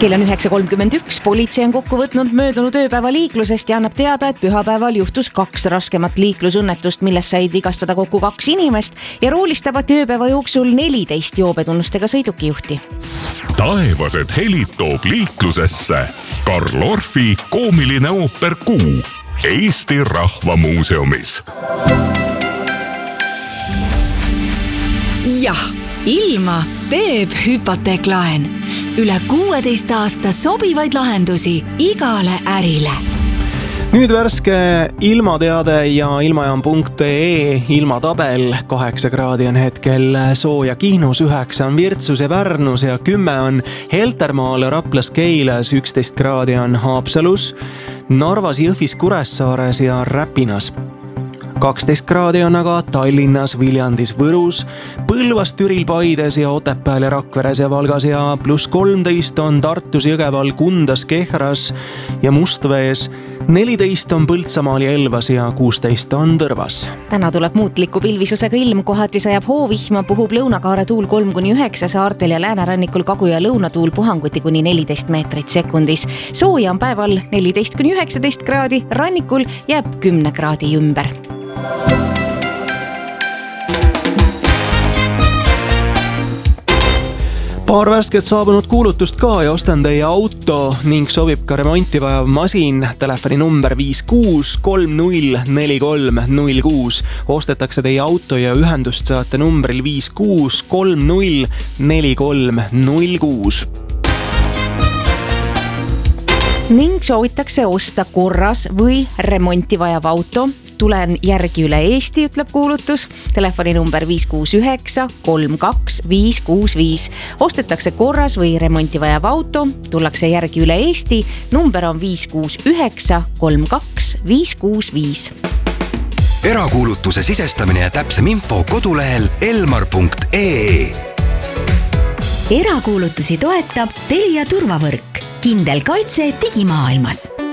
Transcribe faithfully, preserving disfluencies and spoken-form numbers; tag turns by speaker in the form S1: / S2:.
S1: Kell on üheksa kolmkümmend üks, politsei on kokku võtnud möödunud ööpäeva liiklusest ja annab teada, et pühapäeval juhtus kaks raskemat liiklusõnnetust, milles said vigastada kokku kaks inimest ja roolist tabati ööpäeva jooksul neliteist joobetunnustega sõidukijuhti.
S2: Taevased helid toob liiklusesse Karl Orfi koomiline ooper Kuu Eesti Rahvamuuseumis.
S3: Jah, ilma teeb hüpoteeklaen. Üle kuueteist aasta sobivaid lahendusi igale ärile.
S4: Nüüd värske ilmateade ja ilmajaam punkt ee ilmatabel. kaheksa kraadi on hetkel sooja Kihnus, üheksa on Virtsus ja Pärnus ja kümme on Heltermaal, Raplas, Keilas, üksteist kraadi on Haapsalus, Narvas, Jõhvis, Kuressaares ja Räpinas. kaksteist kraadi on aga Tallinnas, Viljandis, Võrus, Põlvas, Türil, Paides ja Otepääl ja Rakveres ja Valgas ja pluss kolmteist on Tartus, Jõgeval, Kundas, Kehras ja Mustvees, neliteist on Põltsamaal ja Elvas ja kuusteist on Tõrvas.
S1: Täna tuleb muutliku pilvisusega ilm, kohati sajab hoovihma, puhub lõunakaare tuul kolm kuni üheksa, saartel ja läänerannikul kagu- ja lõunatuul puhanguti kuni neliteist meetrit sekundis. Sooja on päeval neliteist kuni üheksateist kraadi, rannikul jääb kümne kraadi ümber.
S4: Paar värsket saabunud kuulutust ka ja ostan teie auto ning sobib ka remonti vajav masin. Telefoni number viis kuus kolm null neli kolm null kuus. Ostetakse teie auto ja ühendust saate numbril viis kuus kolm null neli kolm null kuus.
S1: Ning soovitakse osta korras või remonti vajav auto. Tulen järgi üle Eesti, ütleb kuulutus. Telefoni number viis kuus üheksa kolm kaks viis kuus viis. Ostetakse korras või remonti vajav auto. Tullakse järgi üle Eesti. Number on viis kuus üheksa kolm kaks viis kuus viis.
S5: Erakuulutuse sisestamine ja täpsem info kodulehel elmar punkt ee.
S3: Erakuulutusi toetab Telia turvavõrk. Kindel kaitse digimaailmas.